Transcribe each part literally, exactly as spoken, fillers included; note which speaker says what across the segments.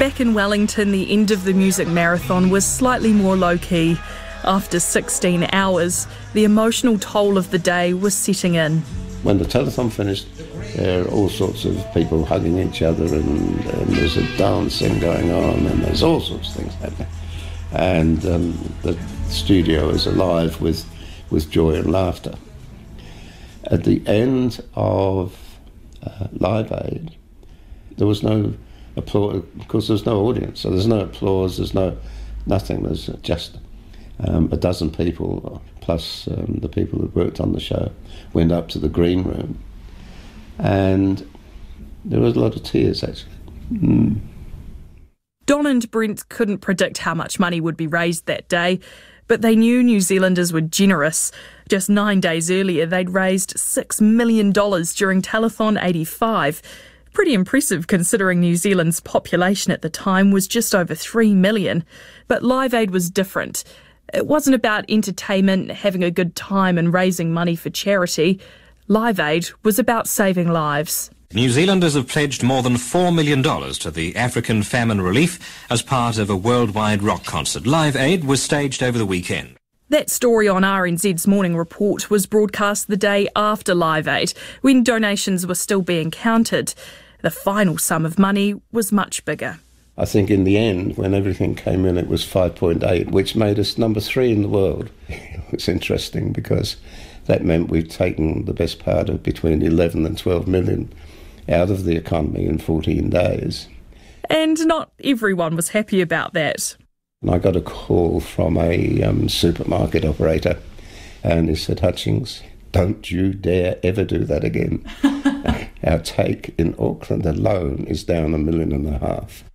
Speaker 1: Back in Wellington, the end of the music marathon was slightly more low-key. After sixteen hours, the emotional toll of the day was setting in.
Speaker 2: When the telethon finished, there are all sorts of people hugging each other, and, and there's a dancing going on, and there's all sorts of things happening. And um, the studio is alive with, with joy and laughter. At the end of uh, Live Aid, there was no applause, because there's no audience, so there's no applause, there's no nothing, there's just um, a dozen people, plus um, the people that worked on the show, went up to the green room, and there was a lot of tears, actually. Mm.
Speaker 1: Don and Brent couldn't predict how much money would be raised that day, but they knew New Zealanders were generous. Just nine days earlier, they'd raised six million dollars during Telethon eighty-five. Pretty impressive considering New Zealand's population at the time was just over three million. But Live Aid was different. It wasn't about entertainment, having a good time and raising money for charity. Live Aid was about saving lives.
Speaker 3: New Zealanders have pledged more than four million dollars to the African famine relief as part of a worldwide rock concert. Live Aid was staged over the weekend.
Speaker 1: That story on R N Z's Morning Report was broadcast the day after Live Aid, when donations were still being counted. The final sum of money was much bigger.
Speaker 2: I think in the end, when everything came in, it was five point eight, which made us number three in the world. It's interesting because that meant we've taken the best part of between eleven and twelve million out of the economy in fourteen days.
Speaker 1: And not everyone was happy about that.
Speaker 2: And I got a call from a um, supermarket operator, and he said, "Hutchings, don't you dare ever do that again. Our take in Auckland alone is down a million and a half."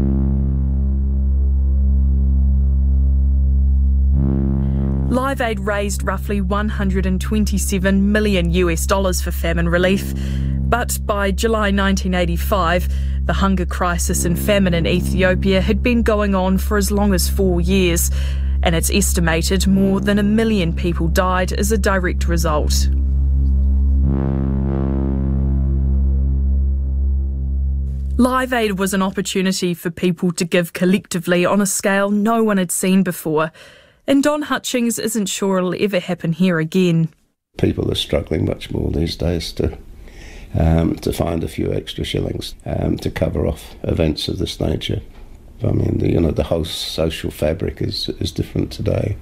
Speaker 1: Live Aid raised roughly one hundred twenty-seven million US dollars for famine relief. But by July nineteen eighty-five, the hunger crisis and famine in Ethiopia had been going on for as long as four years, and it's estimated more than a million people died as a direct result. Live Aid was an opportunity for people to give collectively on a scale no one had seen before, and Don Hutchings isn't sure it'll ever happen here again.
Speaker 2: People are struggling much more these days to um, to find a few extra shillings um, to cover off events of this nature. I mean, the, you know, the whole social fabric is is different today,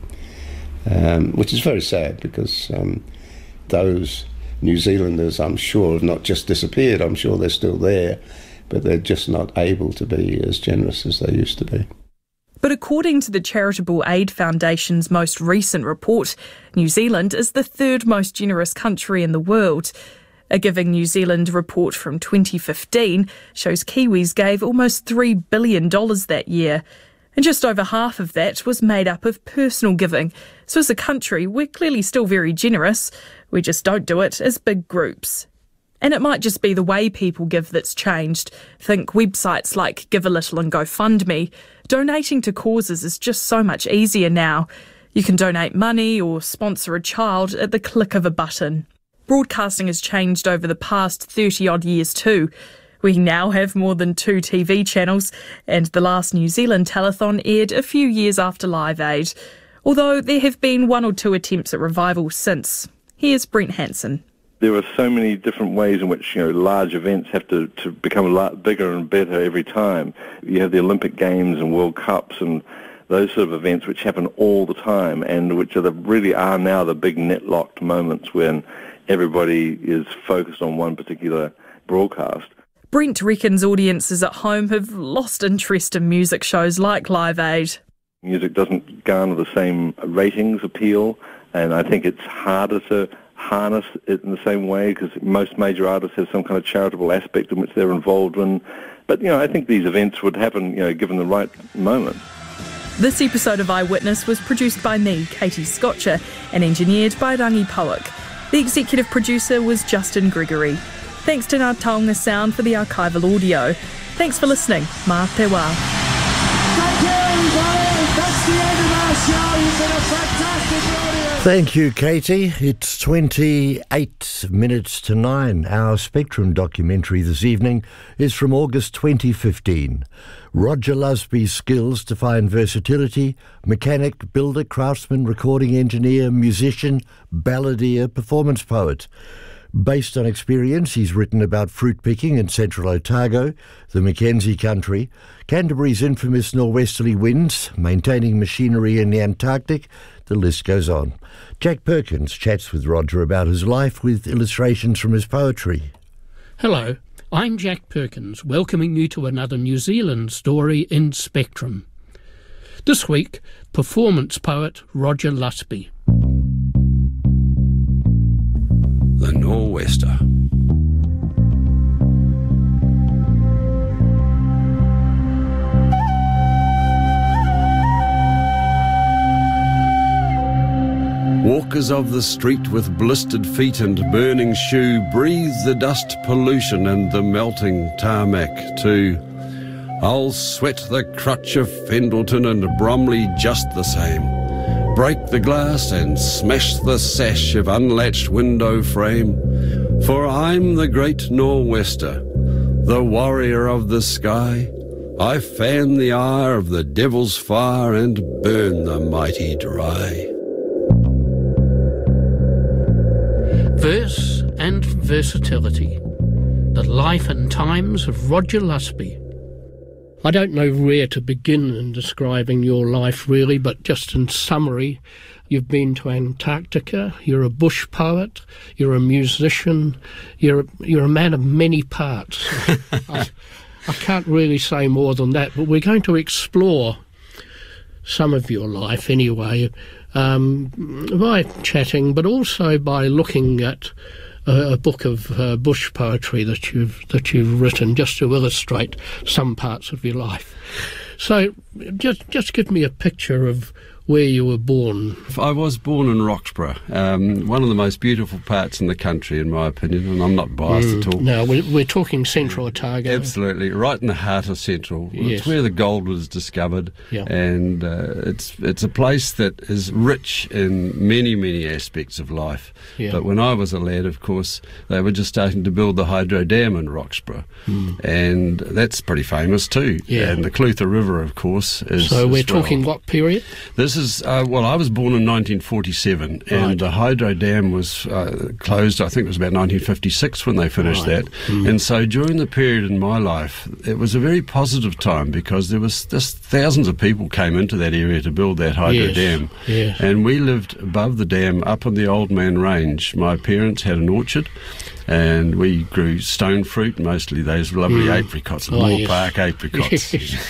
Speaker 2: um, which is very sad because um, those New Zealanders, I'm sure, have not just disappeared. I'm sure they're still there, but they're just not able to be as generous as they used to be.
Speaker 1: But according to the Charitable Aid Foundation's most recent report, New Zealand is the third most generous country in the world. A Giving New Zealand report from twenty fifteen shows Kiwis gave almost three billion dollars that year, and just over half of that was made up of personal giving. So as a country, we're clearly still very generous. We just don't do it as big groups. And it might just be the way people give that's changed. Think websites like Give a Little and GoFundMe. Donating to causes is just so much easier now. You can donate money or sponsor a child at the click of a button. Broadcasting has changed over the past thirty-odd years too. We now have more than two T V channels, and the last New Zealand telethon aired a few years after Live Aid, although there have been one or two attempts at revival since. Here's Brent Hanson.
Speaker 4: There are so many different ways in which, you know, large events have to, to become a lot bigger and better every time. You have the Olympic Games and World Cups and those sort of events which happen all the time and which are the, really are now the big net-locked moments when everybody is focused on one particular broadcast.
Speaker 1: Brent reckons audiences at home have lost interest in music shows like Live Aid.
Speaker 4: Music doesn't garner the same ratings appeal, and I think it's harder to harness it in the same way because most major artists have some kind of charitable aspect in which they're involved in. But, you know, I think these events would happen, you know, given the right moment.
Speaker 1: This episode of Eyewitness was produced by me, Katie Scotcher, and engineered by Rangi Powick. The executive producer was Justin Gregory. Thanks to Ngā Taonga Sound for the archival audio. Thanks for listening. Mā te wā.
Speaker 5: Thank you, everybody. That's the end of our show. You've been a fantastic audience.
Speaker 6: Thank you, Katie. It's twenty-eight minutes to nine. Our Spectrum documentary this evening is from August twenty fifteen. Roger Lusby's skills define versatility: mechanic, builder, craftsman, recording engineer, musician, balladeer, performance poet. Based on experience, he's written about fruit picking in central Otago, the Mackenzie country, Canterbury's infamous norwesterly winds, maintaining machinery in the Antarctic. The list goes on. Jack Perkins chats with Roger about his life with illustrations from his poetry.
Speaker 7: Hello, I'm Jack Perkins, welcoming you to another New Zealand story in Spectrum. This week, performance poet Roger Lusby.
Speaker 8: The Nor'wester. Walkers of the street with blistered feet and burning shoe breathe the dust pollution and the melting tarmac too. I'll sweat the crutch of Fendleton and Bromley just the same. Break the glass and smash the sash of unlatched window frame. For I'm the great Nor'wester, the warrior of the sky. I fan the ire of the devil's fire and burn the mighty dry.
Speaker 7: Verse and versatility. The life and times of Roger Lusby. I don't know where to begin in describing your life really, but just in summary, you've been to Antarctica, you're a bush poet, you're a musician, you're a, you're a man of many parts. I, I can't really say more than that, but we're going to explore some of your life anyway, um, by chatting, but also by looking at a, a book of uh, bush poetry that you've that you've written, just to illustrate some parts of your life. So, just just give me a picture of where you were born.
Speaker 8: I was born in Roxburgh, um, one of the most beautiful parts in the country, in my opinion, and I'm not biased mm, at all.
Speaker 7: No, we're, we're talking Central Otago.
Speaker 8: Absolutely, right in the heart of Central.
Speaker 7: Yes.
Speaker 8: It's where the gold was discovered,
Speaker 7: yeah.
Speaker 8: and uh, it's it's a place that is rich in many, many aspects of life.
Speaker 7: Yeah.
Speaker 8: But when I was a lad, of course, they were just starting to build the hydro dam in Roxburgh, mm. and that's pretty famous too.
Speaker 7: Yeah.
Speaker 8: And the Clutha River, of course, is
Speaker 7: So we're
Speaker 8: as well.
Speaker 7: talking what period?
Speaker 8: This is, uh, well, I was born in nineteen forty-seven, and
Speaker 7: right.
Speaker 8: the hydro dam was uh, closed, I think it was about nineteen fifty-six when they finished
Speaker 7: right.
Speaker 8: that.
Speaker 7: Mm.
Speaker 8: And so during the period in my life, it was a very positive time because there was just thousands of people came into that area to build that hydro
Speaker 7: yes.
Speaker 8: dam.
Speaker 7: Yes.
Speaker 8: And we lived above the dam up on the Old Man Range. My parents had an orchard, and we grew stone fruit, mostly those lovely mm. apricots,
Speaker 7: oh,
Speaker 8: Moore
Speaker 7: yes.
Speaker 8: Park apricots.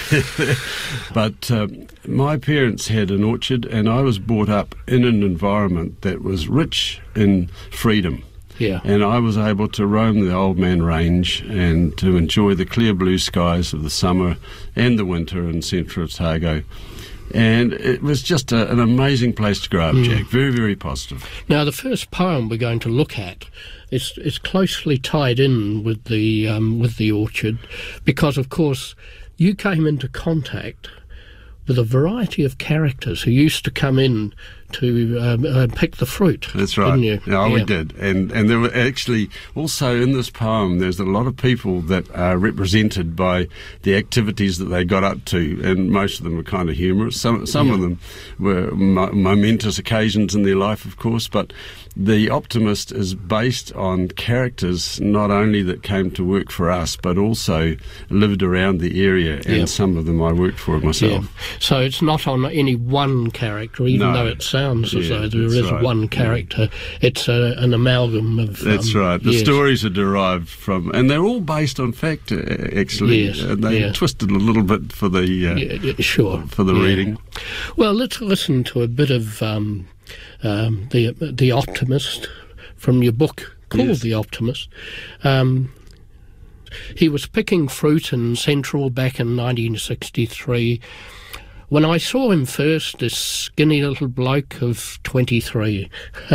Speaker 8: But um, my parents had an orchard, and I was brought up in an environment that was rich in freedom.
Speaker 7: Yeah.
Speaker 8: And I was able to roam the Old Man Range and to enjoy the clear blue skies of the summer and the winter in Central Otago. And it was just a, an amazing place to grow up, mm. Jack. Very, very positive.
Speaker 7: Now, the first poem we're going to look at is is closely tied in with the um, with the orchard, because, of course, you came into contact with a variety of characters who used to come in to um, uh, pick the fruit.
Speaker 8: That's right.
Speaker 7: Didn't you?
Speaker 8: Yeah,
Speaker 7: yeah,
Speaker 8: we did. And and there were actually also in this poem, there's a lot of people that are represented by the activities that they got up to, and most of them were kind of humorous. Some some
Speaker 7: yeah.
Speaker 8: of them were mo- momentous occasions in their life, of course, but The Optimist is based on characters not only that came to work for us, but also lived around the area, and
Speaker 7: yeah.
Speaker 8: some of them I worked for myself.
Speaker 7: Yeah. So it's not on any one character, even
Speaker 8: No.
Speaker 7: though it sounds as
Speaker 8: Yeah,
Speaker 7: though there
Speaker 8: that's
Speaker 7: is
Speaker 8: right.
Speaker 7: one character. It's a, an amalgam of...
Speaker 8: That's
Speaker 7: um,
Speaker 8: right. The
Speaker 7: yes.
Speaker 8: stories are derived from, and they're all based on fact, uh, actually.
Speaker 7: Yes,
Speaker 8: And they
Speaker 7: yeah.
Speaker 8: twisted a little bit for the uh,
Speaker 7: Yeah, yeah, sure.
Speaker 8: for the
Speaker 7: Yeah.
Speaker 8: reading.
Speaker 7: Well, let's listen to a bit of um, um, the the Optimist from your book called
Speaker 8: Yes.
Speaker 7: The Optimist. Um, he was picking fruit in Central back in nineteen sixty-three. When I saw him first, this skinny little bloke of twenty-three.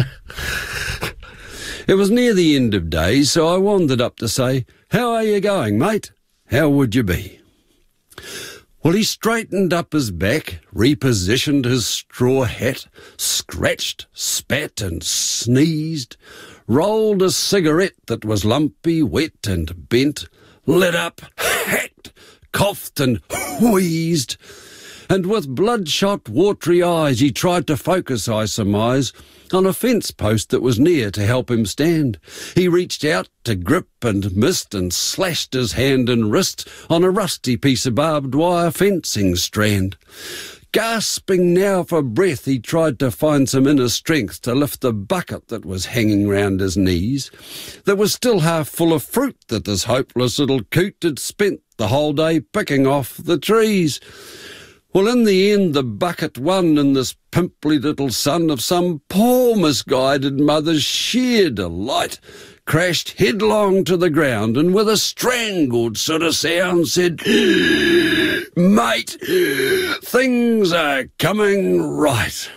Speaker 8: It was near the end of days, so I wandered up to say, "How are you going, mate? How would you be?" Well, he straightened up his back, repositioned his straw hat, scratched, spat and sneezed, rolled a cigarette that was lumpy, wet and bent, lit up, hacked, coughed and wheezed, and with bloodshot, watery eyes he tried to focus, I surmise, on a fence post that was near to help him stand. He reached out to grip and missed and slashed his hand and wrist on a rusty piece of barbed wire fencing strand. Gasping now for breath, he tried to find some inner strength to lift the bucket that was hanging round his knees, that was still half full of fruit that this hopeless little coot had spent the whole day picking off the trees. Well, in the end, the bucket won, and this pimply little son of some poor misguided mother's sheer delight crashed headlong to the ground and with a strangled sort of sound said, "Mate, things are coming right."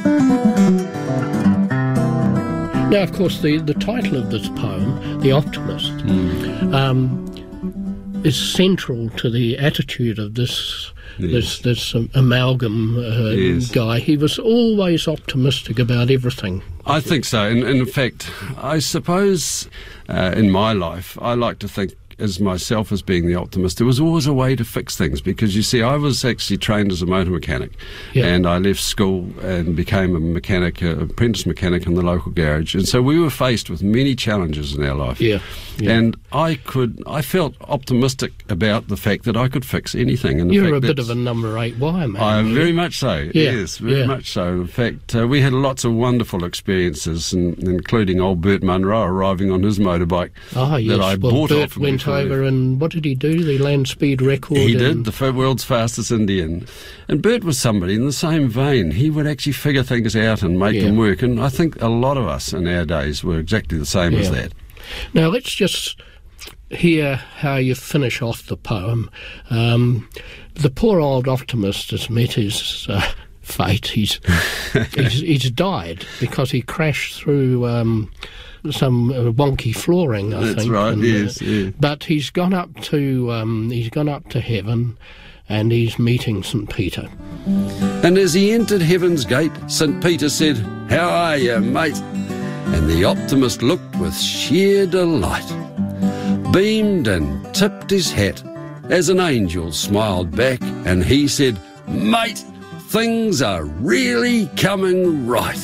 Speaker 7: Now, of course, the, the title of this poem, The Optimist, mm. um, is central to the attitude of this yes. this this um, amalgam uh, yes. guy. He was always optimistic about everything.
Speaker 8: I think so. And, and in fact, I suppose uh, in my life, I like to think as myself as being the optimist, there was always a way to fix things, because you see, I was actually trained as a motor mechanic, yeah. and I left school and became a mechanic, an apprentice mechanic in the local garage, and so we were faced with many challenges in our life.
Speaker 7: Yeah. Yeah.
Speaker 8: And I could, I felt optimistic about the fact that I could fix anything. And
Speaker 7: You're a bit of a number eight wire man.
Speaker 8: I very much so.
Speaker 7: Yeah.
Speaker 8: Yes, very
Speaker 7: yeah.
Speaker 8: much so. In fact, uh, we had lots of wonderful experiences, in, including old Bert Munro arriving on his motorbike
Speaker 7: oh, yes.
Speaker 8: that I
Speaker 7: well,
Speaker 8: bought
Speaker 7: Bert
Speaker 8: off him.
Speaker 7: Went over and what did he do? The land speed record?
Speaker 8: He did, the world's fastest Indian. And Bert was somebody in the same vein. He would actually figure things out and make
Speaker 7: yeah.
Speaker 8: them work. And I think a lot of us in our days were exactly the same
Speaker 7: yeah.
Speaker 8: as that.
Speaker 7: Now let's just hear how you finish off the poem. Um, the poor old optimist has met his uh, fate. He's, he's he's died because he crashed through um, some uh, wonky flooring, I
Speaker 8: That's
Speaker 7: think.
Speaker 8: right.
Speaker 7: And,
Speaker 8: yes.
Speaker 7: uh,
Speaker 8: Yeah.
Speaker 7: But he's gone up to um, he's gone up to heaven, and he's meeting Saint Peter.
Speaker 8: And as he entered heaven's gate, Saint Peter said, "How are you, mate?" And the optimist looked with sheer delight, beamed and tipped his hat as an angel smiled back, and he said, "Mate, things are really coming right."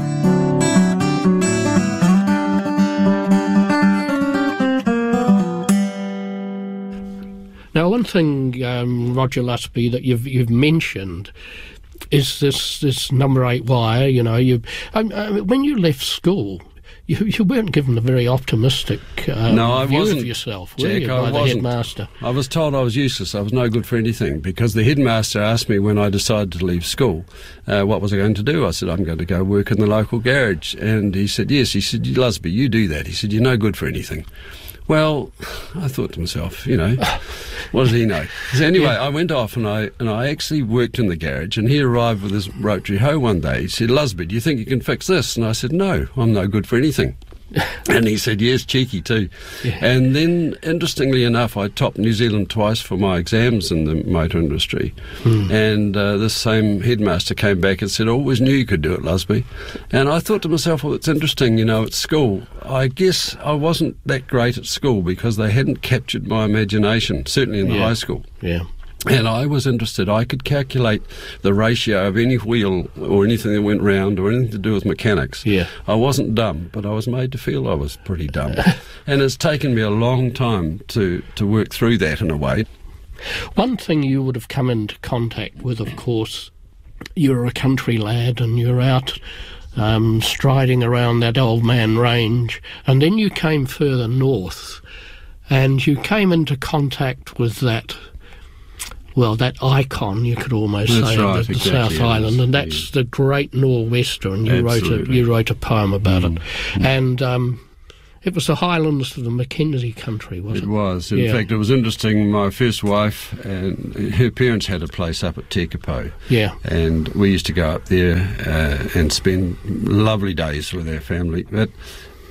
Speaker 7: Now, one thing, um, Roger Lusby, that you've you've mentioned is this this number eight wire. You know, you um, uh, when you left school, you you weren't given a very optimistic um,
Speaker 8: no, I
Speaker 7: view
Speaker 8: wasn't,
Speaker 7: of yourself,
Speaker 8: Jack,
Speaker 7: were you,
Speaker 8: I
Speaker 7: by the
Speaker 8: wasn't.
Speaker 7: headmaster?
Speaker 8: I was told I was useless. I was no good for anything, because the headmaster asked me when I decided to leave school, uh, what was I going to do? I said, I'm going to go work in the local garage. And he said, yes. He said, Lusby, you do that. He said, you're no good for anything. Well, I thought to myself, you know, what does he know? So anyway, yeah. I went off and I and I actually worked in the garage, and he arrived with his rotary hoe one day. He said, Lusby, do you think you can fix this? And I said, no, I'm no good for anything. And he said, yes, cheeky too.
Speaker 7: Yeah.
Speaker 8: And then, interestingly enough, I topped New Zealand twice for my exams in the motor industry.
Speaker 7: Hmm.
Speaker 8: And uh, this same headmaster came back and said, I always knew you could do it, Lusby. And I thought to myself, well, it's interesting, you know, at school, I guess I wasn't that great at school because they hadn't captured my imagination, certainly in the
Speaker 7: yeah.
Speaker 8: high school.
Speaker 7: Yeah.
Speaker 8: And I was interested. I could calculate the ratio of any wheel or anything that went round or anything to do with mechanics.
Speaker 7: Yeah.
Speaker 8: I wasn't dumb, but I was made to feel I was pretty dumb. And it's taken me a long time to, to work through that in a way.
Speaker 7: One thing you would have come into contact with, of course, you're a country lad and you're out um, striding around that old man range, and then you came further north and you came into contact with that, well, that icon, you could almost
Speaker 8: that's
Speaker 7: say,
Speaker 8: right,
Speaker 7: of the
Speaker 8: exactly,
Speaker 7: South
Speaker 8: yes,
Speaker 7: Island, and that's
Speaker 8: yes.
Speaker 7: the Great Nor'Wester, and you
Speaker 8: Absolutely.
Speaker 7: wrote a you wrote a poem about
Speaker 8: mm.
Speaker 7: it, and um, it was the Highlands of the Mackenzie country, wasn't it?
Speaker 8: It was. In
Speaker 7: yeah.
Speaker 8: fact, it was interesting. My first wife and her parents had a place up at Tekapo.
Speaker 7: Yeah.
Speaker 8: And we used to go up there uh, and spend lovely days with our family. But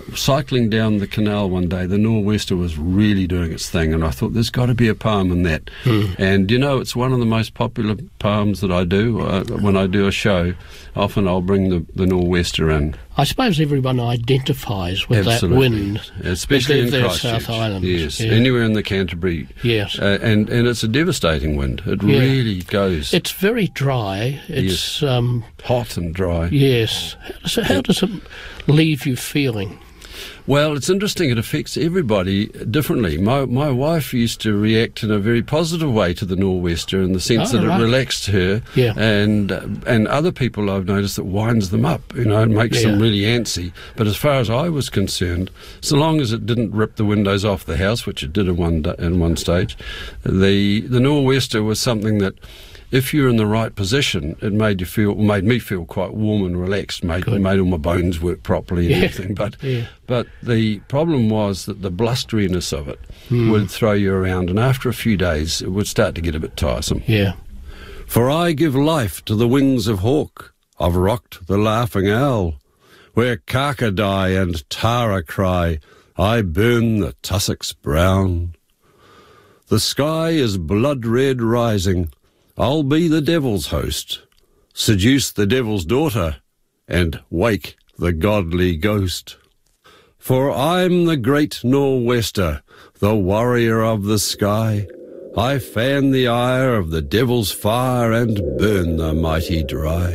Speaker 8: cycling down the canal one day, the Nor'wester was really doing its thing, and I thought there's got to be a poem in that. Mm. And, you know, it's one of the most popular poems that I do. Uh, when I do a show, often I'll bring the, the Nor'wester in.
Speaker 7: I suppose everyone identifies with
Speaker 8: Absolutely.
Speaker 7: that wind.
Speaker 8: Especially in Christchurch.
Speaker 7: South Island.
Speaker 8: Yes,
Speaker 7: yeah.
Speaker 8: anywhere in the Canterbury.
Speaker 7: Yes.
Speaker 8: Uh, and, and it's a devastating wind. It yeah. really goes.
Speaker 7: It's very dry. It's
Speaker 8: yes.
Speaker 7: um,
Speaker 8: hot and dry.
Speaker 7: Yes. So how does it leave you feeling?
Speaker 8: Well, it's interesting. It affects everybody differently. My my wife used to react in a very positive way to the Nor'wester in the sense
Speaker 7: oh,
Speaker 8: that
Speaker 7: right.
Speaker 8: it relaxed her.
Speaker 7: Yeah.
Speaker 8: And uh, and other people I've noticed that winds them up. You know, it makes
Speaker 7: yeah.
Speaker 8: them really antsy. But as far as I was concerned, so long as it didn't rip the windows off the house, which it did in one in one stage, the the Nor'wester was something that, if you're in the right position, it made you feel, made me feel quite warm and relaxed, made, made all my bones work properly and
Speaker 7: yeah.
Speaker 8: everything. But
Speaker 7: yeah.
Speaker 8: but the problem was that the blusteriness of it
Speaker 7: mm.
Speaker 8: would throw you around, and after a few days, it would start to get a bit tiresome.
Speaker 7: Yeah.
Speaker 8: For I give life to the wings of hawk, I've rocked the laughing owl, where Kaka die and Tara cry, I burn the tussocks brown. The sky is blood red rising, I'll be the devil's host, seduce the devil's daughter, and wake the godly ghost. For I'm the great Nor'wester, the warrior of the sky. I fan the ire of the devil's fire and burn the mighty dry.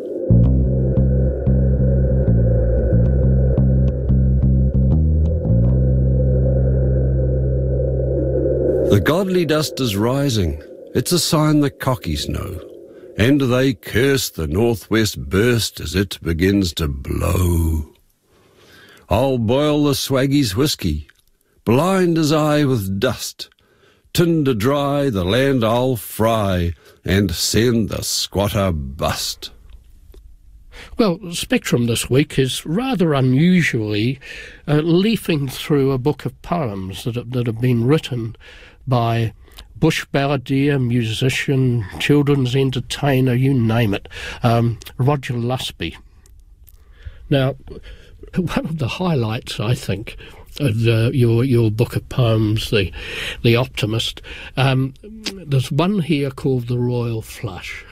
Speaker 8: The godly dust is rising. It's a sign the cockies know, and they curse the northwest burst as it begins to blow. I'll boil the swaggy's whiskey, blind as I with dust, tinder dry the land I'll fry, and send the squatter bust.
Speaker 7: Well, Spectrum this week is rather unusually uh, leafing through a book of poems that have, that have been written by bush balladeer, musician, children's entertainer, you name it, um, Roger Lusby. Now, one of the highlights, I think, of uh, your your book of poems, the the Optimist, um, there's one here called The Royal Flush.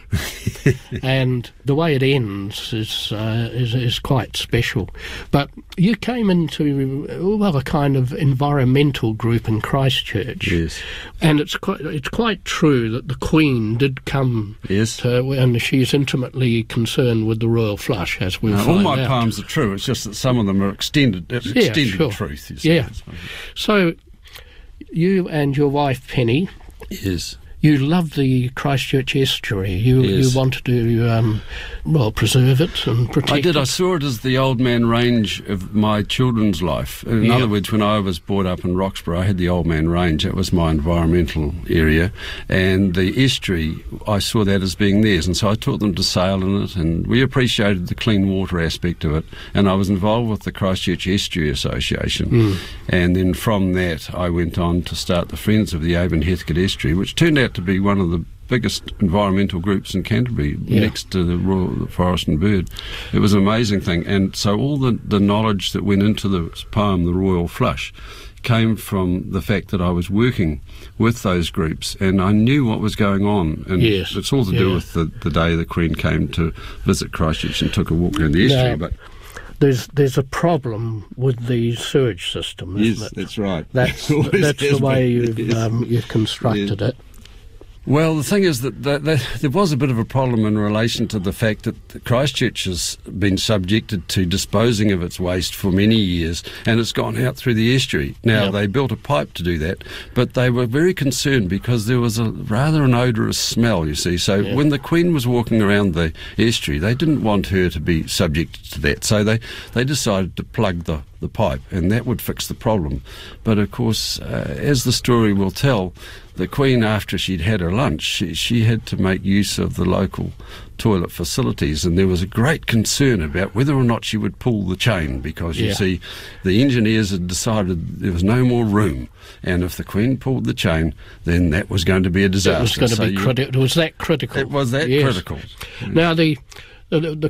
Speaker 7: And the way it ends is, uh, is is quite special. But you came into well a kind of environmental group in Christchurch,
Speaker 8: yes,
Speaker 7: and it's quite it's quite true that the Queen did come,
Speaker 8: yes,
Speaker 7: to, and she's intimately concerned with the Royal Flush, as we'll
Speaker 8: no,
Speaker 7: find
Speaker 8: all my
Speaker 7: out.
Speaker 8: poems are true. It's just that some of them are extended, extended
Speaker 7: yeah, sure.
Speaker 8: truth. You see.
Speaker 7: Yeah. So you and your wife Penny,
Speaker 8: yes.
Speaker 7: You love the Christchurch estuary. You
Speaker 8: yes.
Speaker 7: you wanted to, um, well, preserve it and protect it.
Speaker 8: I did. I saw it as the old man range of my children's life. In
Speaker 7: yeah.
Speaker 8: other words, when I was brought up in Roxburgh, I had the old man range. That was my environmental area. And the estuary, I saw that as being theirs. And so I taught them to sail in it. And we appreciated the clean water aspect of it. And I was involved with the Christchurch Estuary Association. Mm. And then from that, I went on to start the Friends of the Avon Heathcote Estuary, which turned out to be one of the biggest environmental groups in Canterbury, yeah. next to the Royal the Forest and Bird. It was an amazing thing. And so all the, the knowledge that went into the poem, The Royal Flush, came from the fact that I was working with those groups and I knew what was going on. And
Speaker 7: yes.
Speaker 8: it's all to do
Speaker 7: yeah.
Speaker 8: with the, the day the Queen came to visit Christchurch and took a walk around the estuary.
Speaker 7: Now,
Speaker 8: but
Speaker 7: There's there's a problem with the sewage system, isn't
Speaker 8: yes,
Speaker 7: it?
Speaker 8: that's right.
Speaker 7: That's that's the way you've
Speaker 8: yes.
Speaker 7: um, you've constructed
Speaker 8: yes.
Speaker 7: it.
Speaker 8: Well, the thing is that, that, that there was a bit of a problem in relation to the fact that Christchurch has been subjected to disposing of its waste for many years, and it's gone out through the estuary. Now, yep. they built a pipe to do that, but they were very concerned because there was a rather an odorous smell, you see. So yep. when the Queen was walking around the estuary, they didn't want her to be subjected to that. So they, they decided to plug the, the pipe, and that would fix the problem. But, of course, uh, as the story will tell, the Queen, after she'd had her lunch, she, she had to make use of the local toilet facilities, and there was a great concern about whether or not she would pull the chain because, you
Speaker 7: yeah.
Speaker 8: see, the engineers had decided there was no more room, and if the Queen pulled the chain, then that was going to be a disaster.
Speaker 7: It was going to
Speaker 8: so
Speaker 7: be
Speaker 8: you,
Speaker 7: critical. It was that critical.
Speaker 8: It was that
Speaker 7: yes.
Speaker 8: critical.
Speaker 7: Now, the... The, the